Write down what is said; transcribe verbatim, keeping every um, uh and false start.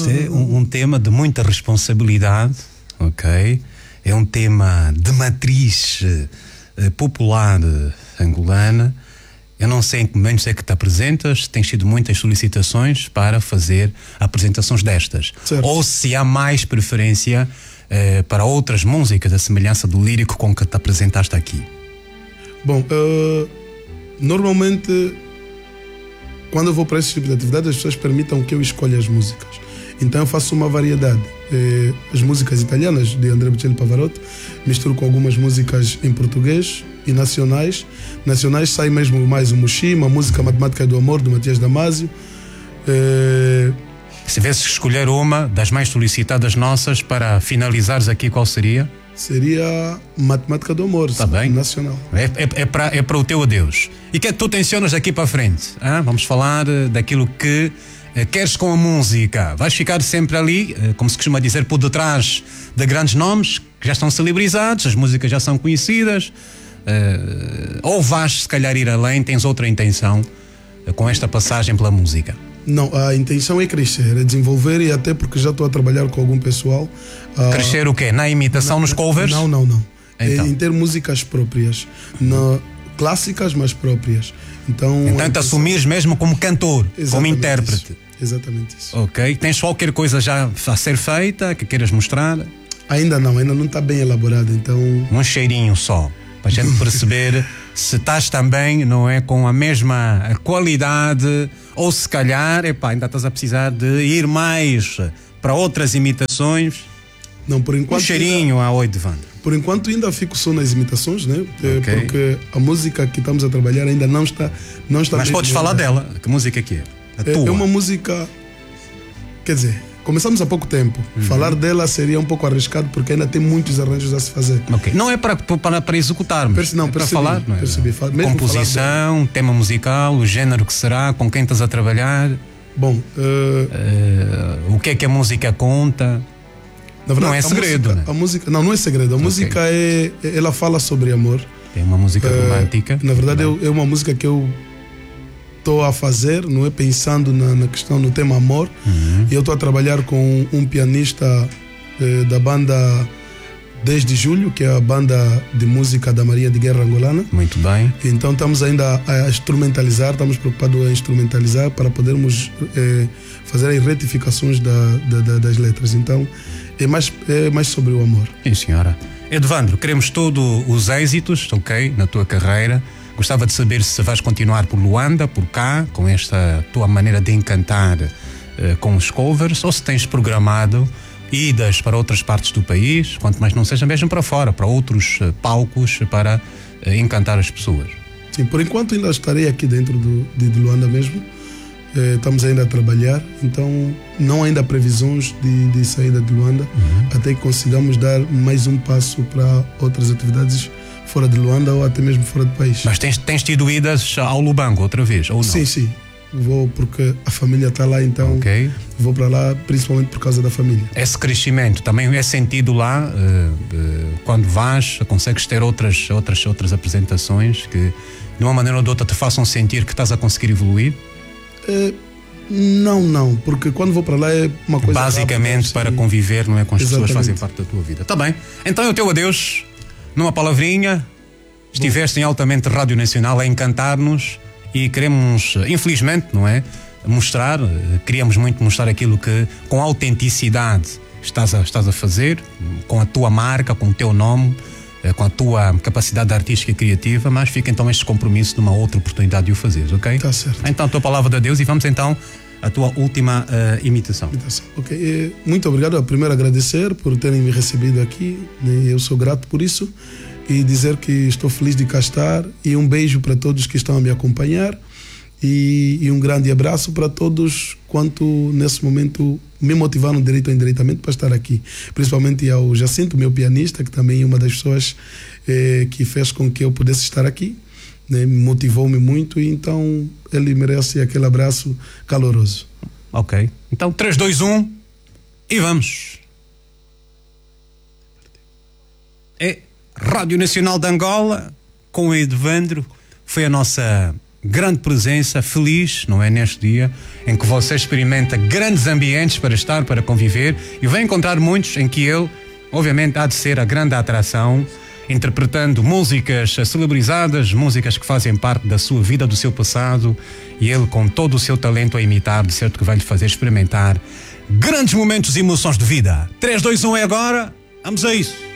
Este é um, um tema de muita responsabilidade, ok? É um tema de matriz uh, popular uh, angolana. Eu não sei em que momentos é que te apresentas, tens tido muitas solicitações para fazer apresentações destas. Certo. Ou se há mais preferência uh, para outras músicas, a semelhança do lírico com que te apresentaste aqui. Bom, uh, normalmente, quando eu vou para esse tipo de atividade, as pessoas permitam que eu escolha as músicas. Então eu faço uma variedade. Eh, as músicas italianas de André Bocelli Pavarotti, misturo com algumas músicas em português e nacionais. Nacionais sai mesmo mais o Mushi, uma música Matemática do Amor, do Matias Damasio. Eh, Se tivesse que escolher uma das mais solicitadas nossas para finalizares aqui, qual seria? Seria Matemática do Amor, tá bem. Nacional. É, é, é para é para o teu adeus. E o que é que tu tensionas daqui para a frente? Ah, vamos falar uh, daquilo que uh, queres com a música. Vais ficar sempre ali, uh, como se costuma dizer, por detrás de grandes nomes que já estão celebrizados, as músicas já são conhecidas. Uh, ou vais, se calhar, ir além, tens outra intenção uh, com esta passagem pela música? Não, a intenção é crescer, é desenvolver, e até porque já estou a trabalhar com algum pessoal. Uh, crescer o quê? Na imitação, na, nos covers? Não, não, não. Então. É em ter músicas próprias, na, clássicas, mas próprias. Então, então te assumires mesmo como cantor, como intérprete. Isso. Exatamente isso. Ok. Tens qualquer coisa já a ser feita que queiras mostrar? Ainda não, ainda não está bem elaborado, então... Um cheirinho só, para a gente perceber se estás também, não é, com a mesma qualidade, ou se calhar, epá, ainda estás a precisar de ir mais para outras imitações. Não, por enquanto... Um cheirinho ainda, a Oi de Vanda. Por enquanto ainda fico só nas imitações, né? Okay. Porque a música que estamos a trabalhar ainda não está... Não está Mas podes falar dela. Que música que é? A é, tua. É uma música... Quer dizer... Começamos há pouco tempo. Uhum. Falar dela seria um pouco arriscado porque ainda tem muitos arranjos a se fazer. Okay. Não é para, para, para executarmos. Perce, não, é percebi, para falar, não é? Percebi. Mesmo composição, tema musical, o género que será, com quem estás a trabalhar. Bom, uh, uh, o que é que a música conta? Na verdade, não é segredo, música, né? A música, não, não é segredo. A okay. música é, ela fala sobre amor. É uma música uh, romântica. Na verdade, é, é uma música que eu estou a fazer, não é, pensando na, na questão do tema amor. Uhum. E eu estou a trabalhar com um pianista eh, da banda dez de julho, que é a banda de música da Marinha de Guerra Angolana. Muito bem. Então estamos ainda a instrumentalizar, estamos preocupados em instrumentalizar para podermos eh, fazer as retificações da, da, da, das letras. Então é mais, é mais sobre o amor. Sim, senhora. Edvandro, queremos todos os êxitos, ok, na tua carreira. Gostava de saber se vais continuar por Luanda, por cá, com esta tua maneira de encantar uh, com os covers, ou se tens programado idas para outras partes do país, quanto mais não seja mesmo para fora, para outros uh, palcos, para uh, encantar as pessoas. Sim, por enquanto ainda estarei aqui dentro do, de, de Luanda mesmo. Eh, estamos ainda a trabalhar, então não há ainda previsões de, de saída de Luanda, uhum. até que consigamos dar mais um passo para outras atividades fora de Luanda ou até mesmo fora do país. Mas tens, tens tido idas ao Lubango outra vez, ou não? Sim, sim. Vou porque a família está lá, então okay. vou para lá principalmente por causa da família. Esse crescimento também é sentido lá, uh, uh, quando vais, consegues ter outras, outras, outras apresentações que de uma maneira ou de outra te façam sentir que estás a conseguir evoluir? Uh, não, não, porque quando vou para lá é uma coisa basicamente rápida, para conviver, não é, com as Exatamente. pessoas que fazem parte da tua vida. Está bem, então é o teu adeus. Numa palavrinha, estiveste em Altamente Rádio Nacional a encantar-nos e queremos, infelizmente, não é, mostrar, queríamos muito mostrar aquilo que, com autenticidade, estás a, estás a fazer, com a tua marca, com o teu nome, com a tua capacidade artística e criativa, mas fica então este compromisso de uma outra oportunidade de o fazeres, ok? Está certo. Então, a tua palavra de adeus e vamos então à tua última uh, imitação. imitação. Ok, muito obrigado. Primeiro agradecer por terem me recebido aqui, né? Eu sou grato por isso, e dizer que estou feliz de cá estar, e um beijo para todos que estão a me acompanhar, e, e um grande abraço para todos quanto nesse momento me motivaram direito ou indiretamente para estar aqui, principalmente ao Jacinto, meu pianista, que também é uma das pessoas eh, que fez com que eu pudesse estar aqui, né? Motivou-me muito, e então ele merece aquele abraço caloroso. Ok, então três, dois, um e vamos. É Rádio Nacional de Angola com o Edvandro. Foi a nossa grande presença, feliz, não é, neste dia, em que você experimenta grandes ambientes para estar, para conviver, e vai encontrar muitos em que ele, obviamente, há de ser a grande atração, interpretando músicas celebrizadas, músicas que fazem parte da sua vida, do seu passado, e ele, com todo o seu talento a imitar, de certo que vai lhe fazer experimentar grandes momentos e emoções de vida. três, dois, um é agora, vamos a isso.